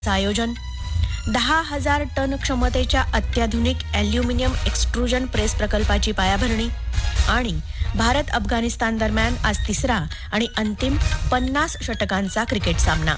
आयोजन 10,000 टन क्षमतेच्या अत्याधुनिक ॲल्युमिनियम एक्सट्रुजन प्रेस प्रकल्पाची पायाभरणी आणि भारत अफगाणिस्तान दरम्यान आज तिसरा आणि अंतिम 50 षटकांचा क्रिकेट सामना.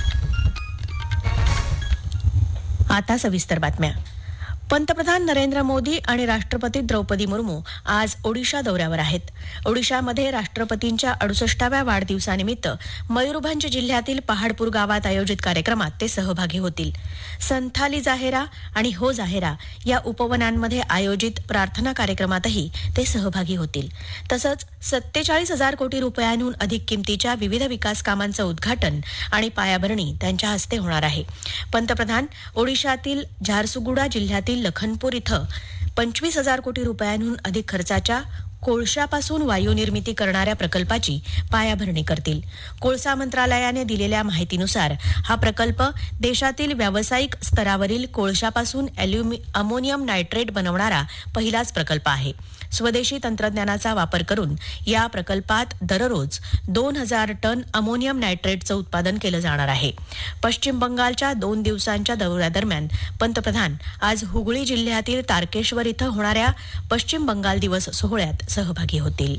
आता सविस्तर बातम्या. पंतप्रधान नरेंद्र मोदी आणि राष्ट्रपती द्रौपदी मुर्मू आज ओडिशा दौऱ्यावर आहेत. ओडिशामध्ये राष्ट्रपतींच्या 68व्या वाढदिवसानिमित्त मयूरभंज जिल्ह्यातील पहाडपूर गावात आयोजित कार्यक्रमात ते सहभागी होतील. संथाली जाहेरा आणि हो जाहेरा या उपवनांमध्ये आयोजित प्रार्थना कार्यक्रमातही ते सहभागी होतील. तसंच 47,000 कोटी रुपयांहून अधिक किमतीच्या विविध विकास कामांचं उद्घाटन आणि पायाभरणी त्यांच्या हस्ते होणार आहे. पंतप्रधान ओडिशातील झारसुगुडा जिल्ह्यातील लखनपूर इथं 25,000 कोटी रुपयांहून अधिक खर्चाच्या कोळशापासून वायुनिर्मिती करणाऱ्या प्रकल्पाची पायाभरणी करतील. कोळसा मंत्रालयाने दिलेल्या माहितीनुसार हा प्रकल्प देशातील व्यावसायिक स्तरावरील कोळशापासून अमोनियम नायट्रेट बनवणारा पहिलाच प्रकल्प आहे. स्वदेशी तंत्रज्ञानाचा वापर करून या प्रकल्पात दररोज 2,000 टन अमोनियम नायट्रेटचं उत्पादन केलं जाणार आहे. पश्चिम बंगालच्या 2 दिवसांच्या दौऱ्यादरम्यान पंतप्रधान आज हुगळी जिल्ह्यातील तारकेश्वर इथं होणाऱ्या पश्चिम बंगाल दिवस सोहळ्यात सहभागी होतील.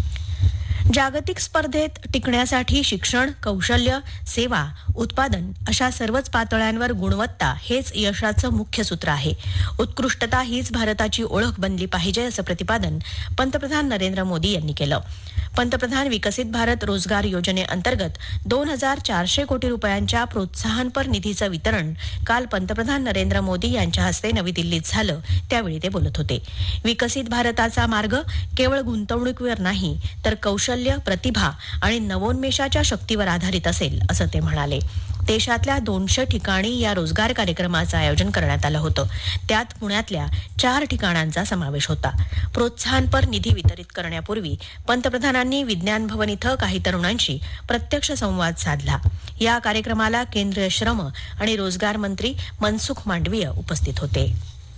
जागतिक स्पर्धेत टिकण्यासाठी शिक्षण, कौशल्य, सेवा, उत्पादन अशा सर्वच पातळ्यांवर गुणवत्ता हेच यशाचं मुख्य सूत्र आहे. उत्कृष्टता हीच भारताची ओळख बनली पाहिजे असं प्रतिपादन पंतप्रधान नरेंद्र मोदी यांनी केलं. पंतप्रधान विकसित भारत रोजगार योजनेअंतर्गत 2,400 कोटी रुपयांच्या प्रोत्साहनपर निधीचं वितरण काल पंतप्रधान नरेंद्र मोदी यांच्या हस्ते नवी दिल्लीत झालं. त्यावेळी ते बोलत होते. विकसित भारताचा मार्ग केवळ गुंतवणुकीवर नाही तर कौशल्य, प्रतिभा आणि नवोन्मेषाच्या शक्तीवर आधारित असेल असं ते म्हणाले. देशातल्या 200 ठिकाणी या रोजगार कार्यक्रमाचं आयोजन करण्यात आलं होतं. त्यात पुण्यातल्या 4 ठिकाणांचा समावेश होता. प्रोत्साहनपर निधी वितरित करण्यापूर्वी पंतप्रधानांनी विज्ञान भवन इथं काही तरुणांशी प्रत्यक्ष संवाद साधला. या कार्यक्रमाला केंद्रीय श्रम आणि रोजगार मंत्री मनसुख मांडवीय उपस्थित होते.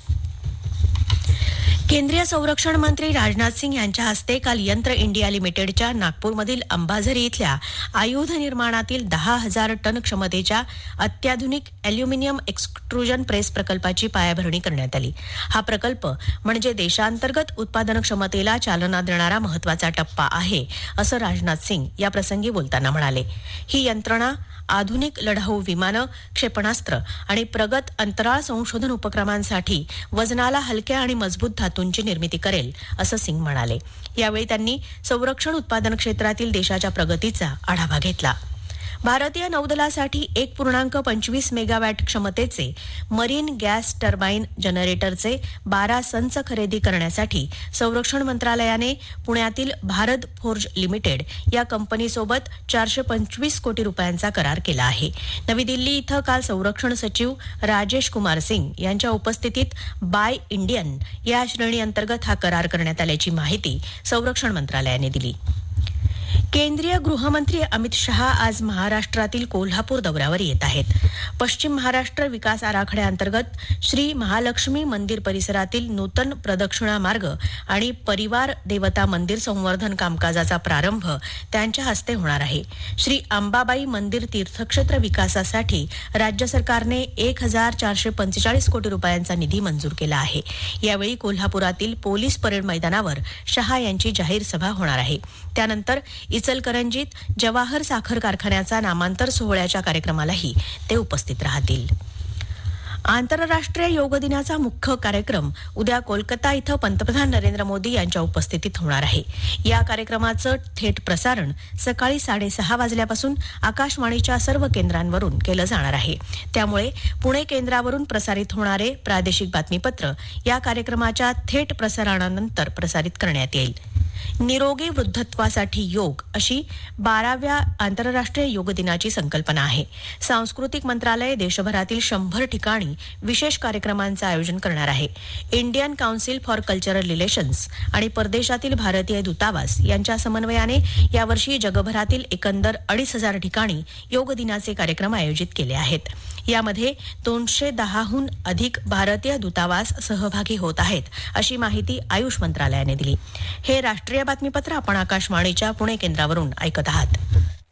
केंद्रीय संरक्षण मंत्री राजनाथ सिंग यांच्या हस्ते काल यंत्र इंडिया लिमिटेडच्या नागपूरमधील अंबाझरी इथल्या आयुध निर्माणातील 10,000 टन क्षमतेच्या अत्याधुनिक ॲल्युमिनियम एक्सट्रुजन प्रेस प्रकल्पाची पायाभरणी करण्यात आली. हा प्रकल्प म्हणजे देशांतर्गत उत्पादन क्षमतेला चालना देणारा महत्वाचा टप्पा आहे असं राजनाथ सिंग या प्रसंगी बोलताना म्हणाले. ही यंत्रणा आधुनिक लढाऊ विमानं, क्षेपणास्त्र आणि प्रगत अंतराळ संशोधन उपक्रमांसाठी वजनाला हलक्या आणि मजबूत धातूंची निर्मिती करेल असं सिंग म्हणाले. यावेळी त्यांनी संरक्षण उत्पादन क्षेत्रातील देशाच्या प्रगतीचा आढावा घेतला. भारतीय नौदलासाठी 1.25 मेगावॅट क्षमतेचे मरीन गॅस टर्बाईन जनरेटरचे 12 संच खरेदी करण्यासाठी संरक्षण मंत्रालयाने पुण्यातील भारत फोर्ज लिमिटेड या कंपनीसोबत 425 कोटी रुपयांचा करार केला आहे. नवी दिल्ली इथं काल संरक्षण सचिव राजेश कुमार सिंग यांच्या उपस्थितीत बाय इंडियन या श्रेणीअंतर्गत हा करार करण्यात आल्याची माहिती संरक्षण मंत्रालयाने दिली. केंद्रीय गृहमंत्री अमित शहा आज महाराष्ट्रातील कोल्हापूर दौऱ्यावर येत आहेत. पश्चिम महाराष्ट्र विकास आराखड्याअंतर्गत श्री महालक्ष्मी मंदिर परिसरातील नूतन प्रदक्षिणा मार्ग आणि परिवार देवता मंदिर संवर्धन कामकाजाचा प्रारंभ त्यांच्या हस्ते होणार आहे. श्री अंबाबाई मंदिर तीर्थक्षेत्र विकासासाठी राज्य सरकारने 1,445 कोटी रुपयांचा निधी मंजूर केला आहे. यावेळी कोल्हापुरातील पोलीस परेड मैदानावर शहा यांची जाहीर सभा होणार आहे. त्यानंतर इचलकरंजीत जवाहर साखर कारखान्याचा नामांतर सोहळ्याच्या कार्यक्रमालाही ते उपस्थित राहतील. आंतरराष्ट्रीय योग दिनाचा मुख्य कार्यक्रम उद्या कोलकाता इथं पंतप्रधान नरेंद्र मोदी यांच्या उपस्थितीत होणार आहे. या कार्यक्रमाचं थेट प्रसारण सकाळी 6:30 वाजल्यापासून आकाशवाणीच्या सर्व केंद्रांवरून केलं जाणार आहे. त्यामुळे पुणे केंद्रावरून प्रसारित होणारे प्रादेशिक बातमीपत्र या कार्यक्रमाच्या थेट प्रसारणानंतर प्रसारित करण्यात येईल. निरोगी वृद्धत्वासाठी योग अशी 12व्या आंतरराष्ट्रीय योग दिनाची संकल्पना आहे. सांस्कृतिक मंत्रालय देशभरातील 100 ठिकाणी विशेष कार्यक्रमांचं आयोजन करणार आहे. Indian council for cultural relations आणि परदेशातील भारतीय दूतावास यांच्या समन्वयाने यावर्षी जगभरातील एकंदर 2,500 ठिकाणी योग दिनाचे कार्यक्रम आयोजित केले आहेत. यामध्ये 210हून अधिक भारतीय दूतावास सहभागी होत आहेत अशी माहिती आयुष मंत्रालयाने दिली. हे राष्ट्रीय बातमीपत्र आपण आकाशवाणीच्या पुणे केंद्रावरून ऐकत आहात.